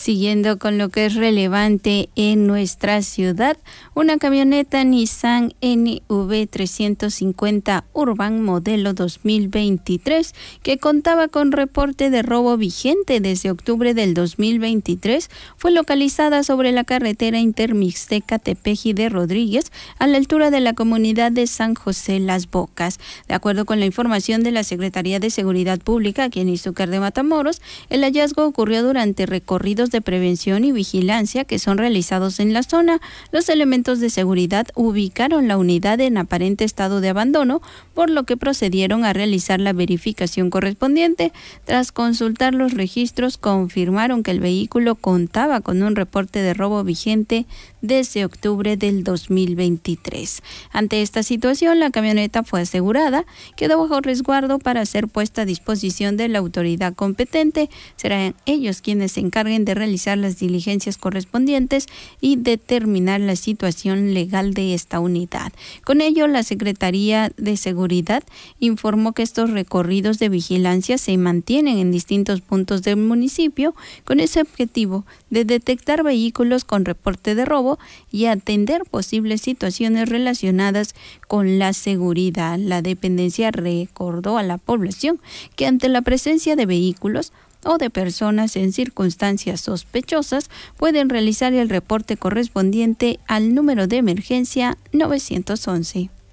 Siguiendo con lo que es relevante en nuestra ciudad, una camioneta Nissan NV350 Urban modelo 2023 que contaba con reporte de robo vigente desde octubre del 2023 fue localizada sobre la carretera intermixteca Tepeji de Rodríguez a la altura de la comunidad de San José Las Bocas. De acuerdo con la información de la Secretaría de Seguridad Pública aquí en Izúcar de Matamoros, el hallazgo ocurrió durante recorridos de prevención y vigilancia que son realizados en la zona. Los elementos de seguridad ubicaron la unidad en aparente estado de abandono, por lo que procedieron a realizar la verificación correspondiente. Tras consultar los registros, confirmaron que el vehículo contaba con un reporte de robo vigente desde octubre del 2023. Ante esta situación, la camioneta fue asegurada, quedó bajo resguardo para ser puesta a disposición de la autoridad competente. Serán ellos quienes se encarguen de realizar las diligencias correspondientes y determinar la situación legal de esta unidad. Con ello, la Secretaría de Seguridad informó que estos recorridos de vigilancia se mantienen en distintos puntos del municipio con ese objetivo de detectar vehículos con reporte de robo y atender posibles situaciones relacionadas con la seguridad. La dependencia recordó a la población que ante la presencia de vehículos o de personas en circunstancias sospechosas pueden realizar el reporte correspondiente al número de emergencia 911.